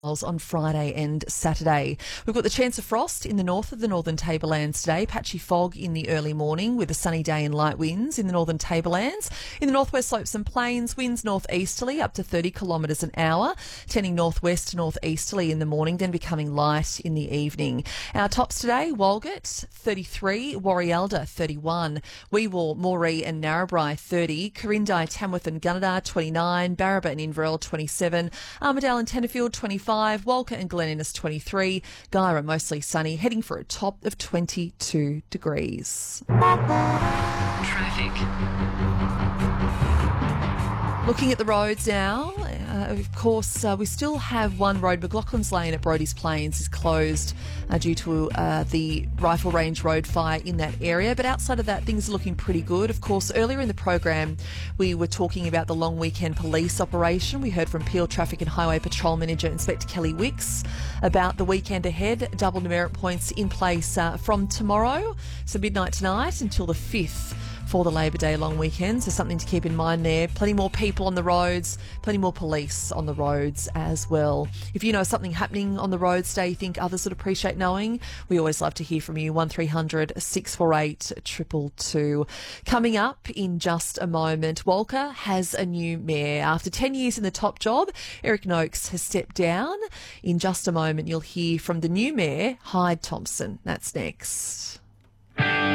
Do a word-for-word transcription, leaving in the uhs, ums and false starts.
on Friday and Saturday. We've got the chance of frost in the north of the northern tablelands today, patchy fog in the early morning with a sunny day and light winds in the northern tablelands. In the northwest slopes and plains, winds northeasterly up to thirty kilometres an hour, tending northwest to northeasterly in the morning, then becoming light in the evening. Our tops today, Walgett thirty-three, Warialda thirty-one, Weewar, Moree and Narrabri thirty, Corindai, Tamworth and Gunnedah twenty-nine, Barraba and Inverell twenty-seven, Armidale and Tenterfield twenty-five, Walker and Glen Innes twenty-three, Guyra mostly sunny, heading for a top of twenty-two degrees. Traffic. Looking at the roads now, uh, of course, uh, we still have one road. McLaughlin's Lane at Brodie's Plains is closed uh, due to uh, the Rifle Range road fire in that area. But outside of that, things are looking pretty good. Of course, earlier in the program, we were talking about the long weekend police operation. We heard from Peel Traffic and Highway Patrol Manager Inspector Kelly Wicks about the weekend ahead. Double demerit points in place uh, from tomorrow, so midnight tonight, until the fifth. For the Labor Day long weekend, so something to keep in mind there. Plenty more people on the roads, plenty more police on the roads as well. If you know something happening on the roads today you think others would appreciate knowing, we always love to hear from you. one three hundred six four eight two two two. Coming up in just a moment, Walker has a new mayor. After ten years in the top job, Eric Noakes has stepped down. In just a moment, you'll hear from the new mayor, Hyde Thompson. That's next.